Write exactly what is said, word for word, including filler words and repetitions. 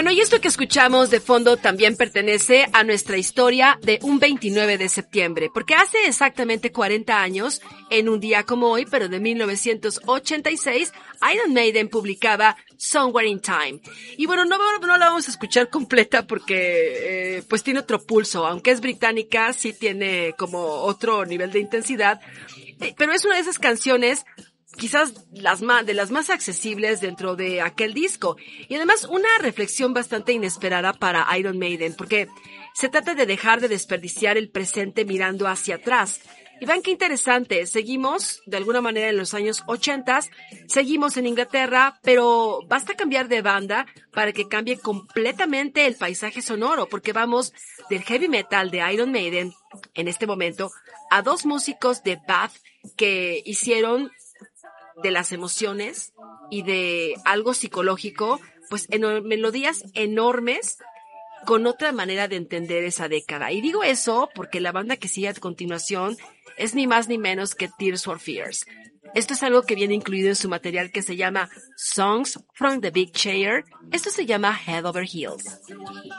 Bueno, y esto que escuchamos de fondo también pertenece a nuestra historia de un veintinueve de septiembre, porque hace exactamente cuarenta años, en un día como hoy, pero de mil novecientos ochenta y seis, Iron Maiden publicaba Somewhere in Time. Y bueno, no, no la vamos a escuchar completa porque eh, pues tiene otro pulso, aunque es británica, sí tiene como otro nivel de intensidad, eh, pero es una de esas canciones quizás las más, de las más accesibles dentro de aquel disco. Y además una reflexión bastante inesperada para Iron Maiden, porque se trata de dejar de desperdiciar el presente mirando hacia atrás. Y vean qué interesante, seguimos de alguna manera en los años ochentas, seguimos en Inglaterra, pero basta cambiar de banda para que cambie completamente el paisaje sonoro, porque vamos del heavy metal de Iron Maiden, en este momento, a dos músicos de Bath que hicieron de las emociones y de algo psicológico, pues en melodías enormes con otra manera de entender esa década. Y digo eso porque la banda que sigue a continuación es ni más ni menos que Tears for Fears. Esto es algo que viene incluido en su material que se llama Songs from the Big Chair. Esto se llama Head Over Heels.